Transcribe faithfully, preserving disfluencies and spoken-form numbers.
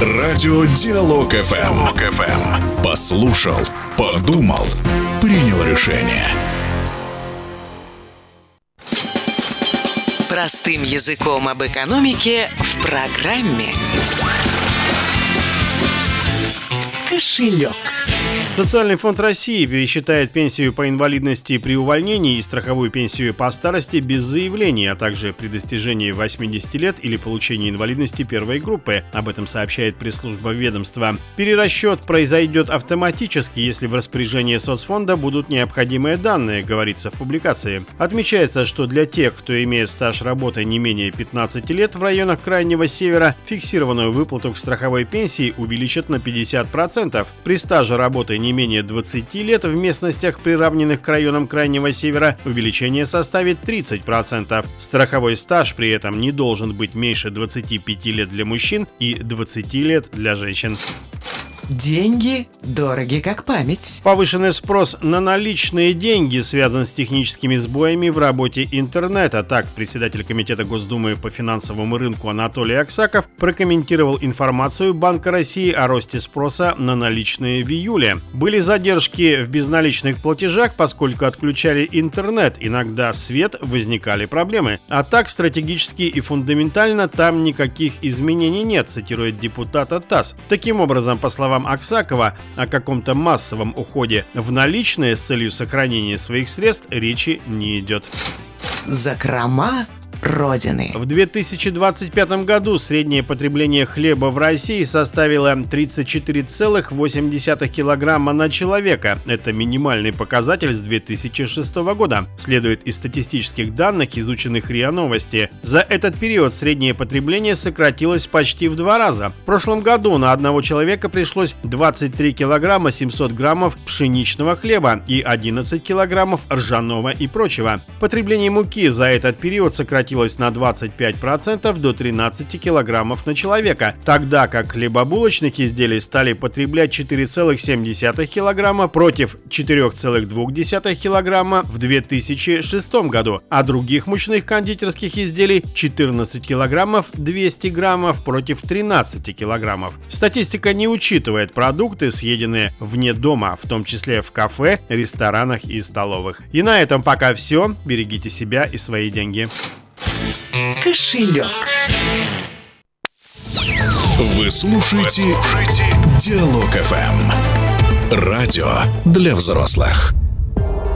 Радио Диалог эф эм. Послушал, подумал, принял решение. Простым языком об экономике в программе «Кошелек». Социальный фонд России пересчитает пенсию по инвалидности при увольнении и страховую пенсию по старости без заявления, а также при достижении восьмидесяти лет или получении инвалидности первой группы. Об этом сообщает пресс-служба ведомства. Перерасчет произойдет автоматически, если в распоряжении соцфонда будут необходимые данные, говорится в публикации. Отмечается, что для тех, кто имеет стаж работы не менее пятнадцати лет в районах Крайнего Севера, фиксированную выплату к страховой пенсии увеличат на пятьдесят процентов. При стаже работы не менее двадцати лет в местностях, приравненных к районам Крайнего Севера, увеличение составит тридцать процентов. Страховой стаж при этом не должен быть меньше двадцати пяти лет для мужчин и двадцати лет для женщин. Деньги дороги как память. Повышенный спрос на наличные деньги связан с техническими сбоями в работе интернета. Так, председатель Комитета Госдумы по финансовому рынку Анатолий Аксаков прокомментировал информацию Банка России о росте спроса на наличные в июле. Были задержки в безналичных платежах, поскольку отключали интернет. Иногда свет, возникали проблемы. А так, стратегически и фундаментально там никаких изменений нет, цитирует депутата ТАСС. Таким образом, по словам Аксакова, о каком-то массовом уходе в наличные с целью сохранения своих средств речи не идет. Закрома Родины. В две тысячи двадцать пятом году среднее потребление хлеба в России составило тридцать четыре целых восемь десятых килограмма на человека. Это минимальный показатель с две тысячи шестого года. Следует из статистических данных, изученных РИА Новости. За этот период среднее потребление сократилось почти в два раза. В прошлом году на одного человека пришлось двадцать три килограмма семьсот граммов пшеничного хлеба и одиннадцать килограммов ржаного и прочего. Потребление муки за этот период сократилось на двадцать пять процентов до тринадцати килограммов на человека, тогда как хлебобулочных изделий стали потреблять четыре целых семь десятых килограмма против четырёх целых двух десятых килограмма в две тысячи шестом году, а других мучных кондитерских изделий четырнадцать килограммов двести граммов против тринадцати килограммов. Статистика не учитывает продукты, съеденные вне дома, в том числе в кафе, ресторанах и столовых. И на этом пока все. Берегите себя и свои деньги. Кошелек. Вы слушаете Диалог эф эм. Радио для взрослых.